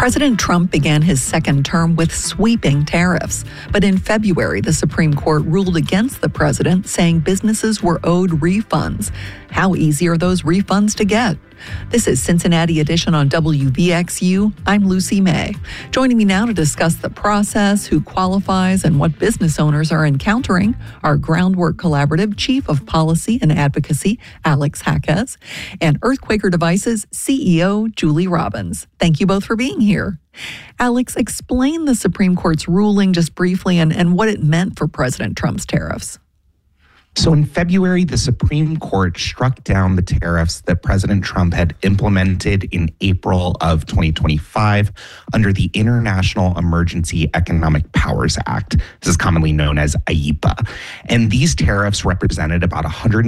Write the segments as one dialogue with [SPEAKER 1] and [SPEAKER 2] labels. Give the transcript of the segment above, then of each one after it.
[SPEAKER 1] President Trump began his second term with sweeping tariffs. But in February, the Supreme Court ruled against the president, saying businesses were owed refunds. How easy are those refunds to get? This is Cincinnati Edition on WVXU. I'm Lucy May. Joining me now to discuss the process, who qualifies, and what business owners are encountering, our Groundwork Collaborative Chief of Policy and Advocacy, Alex Jaquez, and Earthquaker Devices CEO, Julie Robbins. Thank you both for being here. Alex, explain the Supreme Court's ruling just briefly and what it meant for President Trump's tariffs.
[SPEAKER 2] So in February, the Supreme Court struck down the tariffs that President Trump had implemented in April of 2025 under the International Emergency Economic Powers Act. This is commonly known as IEEPA. And these tariffs represented about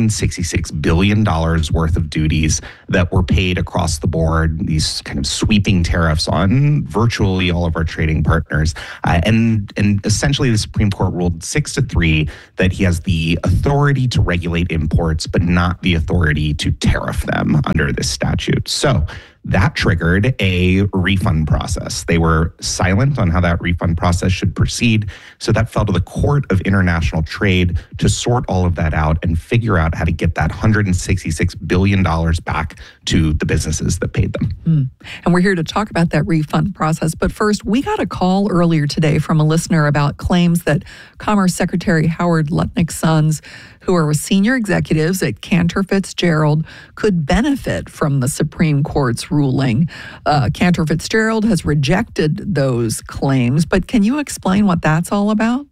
[SPEAKER 2] $166 billion worth of duties that were paid across the board, these kind of sweeping tariffs on virtually all of our trading partners. And essentially, the Supreme Court ruled 6-3 that he has the authority to regulate imports, but not the authority to tariff them under this statute. So that triggered a refund process. They were silent on how that refund process should proceed. So that fell to the Court of International Trade to sort all of that out and figure out how to get that $166 billion back to the businesses that paid them.
[SPEAKER 1] And we're here to talk about that refund process. But first, we got a call earlier today from a listener about claims that Commerce Secretary Howard Lutnick's sons, who are senior executives at Cantor Fitzgerald, could benefit from the Supreme Court's ruling. Cantor Fitzgerald has rejected those claims, but can you explain what that's all about?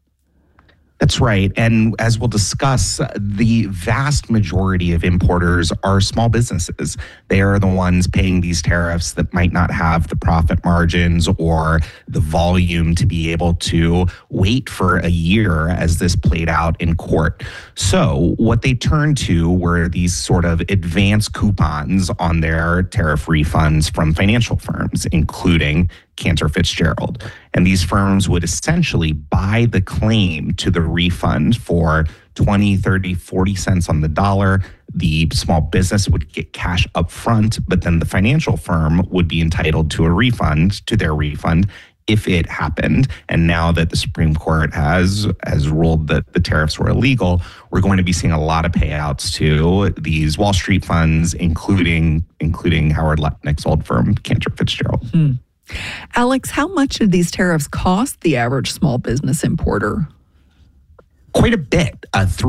[SPEAKER 2] That's right. And as we'll discuss, the vast majority of importers are small businesses. They are the ones paying these tariffs that might not have the profit margins or the volume to be able to wait for a year as this played out in court. So what they turned to were these sort of advance coupons on their tariff refunds from financial firms, including Cantor Fitzgerald. And these firms would essentially buy the claim to the refund for 20, 30, 40 cents on the dollar. The small business would get cash up front, but then the financial firm would be entitled to a refund, to their refund, if it happened. And now that the Supreme Court has ruled that the tariffs were illegal, we're going to be seeing a lot of payouts to these Wall Street funds, including Howard Lutnick's old firm, Cantor Fitzgerald.
[SPEAKER 1] Alex, how much did these tariffs cost the average small business importer?
[SPEAKER 2] Quite a bit,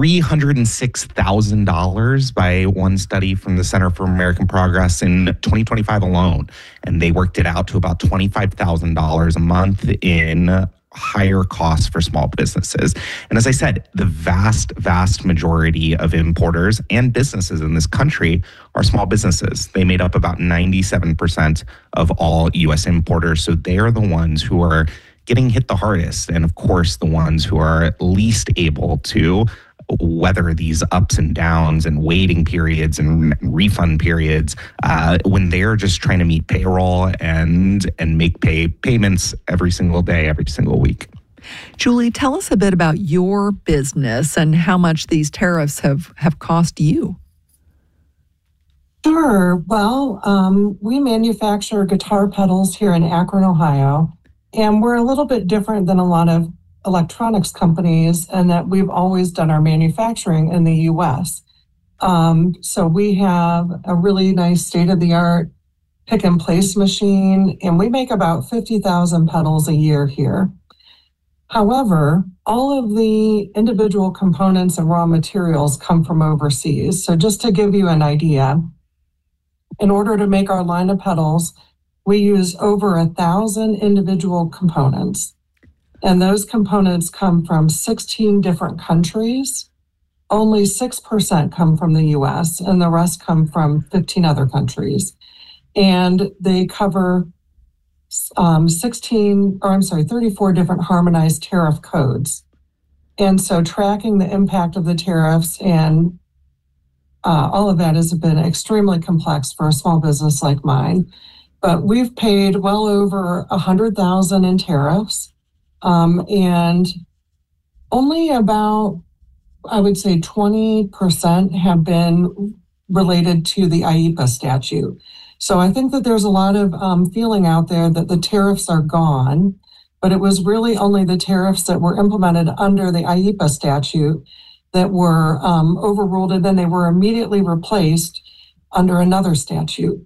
[SPEAKER 2] $306,000 by one study from the Center for American Progress in 2025 alone. And they worked it out to about $25,000 a month in higher costs for small businesses. And as I said, the vast majority of importers and businesses in this country are small businesses. They made up about 97% of all U.S. importers. So they are the ones who are getting hit the hardest. And of course, the ones who are least able to weather these ups and downs and waiting periods and refund periods when they're just trying to meet payroll and make payments every single day, every single week.
[SPEAKER 1] Julie, tell us a bit about your business and how much these tariffs have cost you.
[SPEAKER 3] Sure. Well, we manufacture guitar pedals here in Akron, Ohio, and we're a little bit different than a lot of electronics companies in that we've always done our manufacturing in the U.S. So we have a really nice state-of-the-art pick-and-place machine, and we make about 50,000 pedals a year here. However, all of the individual components and raw materials come from overseas. So just to give you an idea, in order to make our line of pedals, we use over 1,000 individual components. And those components come from 16 different countries. Only 6% come from the US, and the rest come from 15 other countries. And they cover 34 different harmonized tariff codes. And so tracking the impact of the tariffs and all of that has been extremely complex for a small business like mine. But we've paid well over $100,000 in tariffs. And only about, I would say 20% have been related to the IEEPA statute. So I think that there's a lot of feeling out there that the tariffs are gone, but it was really only the tariffs that were implemented under the IEEPA statute that were overruled, and then they were immediately replaced under another statute.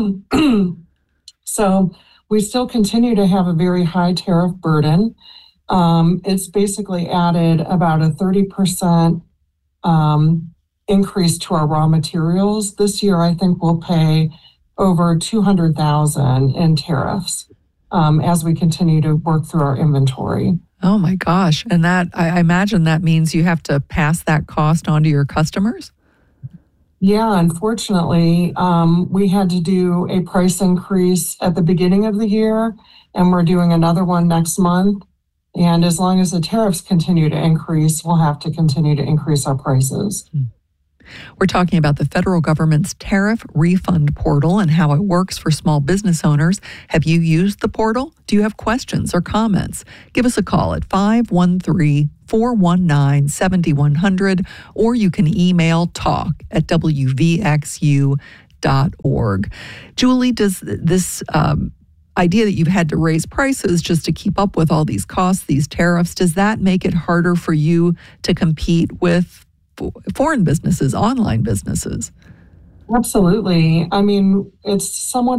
[SPEAKER 3] So we still continue to have a very high tariff burden. It's basically added about a 30% increase to our raw materials. This year, I think we'll pay over $200,000 in tariffs as we continue to work through our inventory.
[SPEAKER 1] Oh my gosh. And that, I imagine that means you have to pass that cost on to your customers?
[SPEAKER 3] Yeah, unfortunately, we had to do a price increase at the beginning of the year, and we're doing another one next month. And as long as the tariffs continue to increase, we'll have to continue to increase our prices.
[SPEAKER 1] We're talking about the federal government's tariff refund portal and how it works for small business owners. Have you used the portal? Do you have questions or comments? Give us a call at 513-419-7100, or you can email talk@wvxu.org. Julie, does this idea that you've had to raise prices just to keep up with all these costs, these tariffs, does that make it harder for you to compete with foreign businesses, online businesses?
[SPEAKER 3] Absolutely. I mean, it's somewhat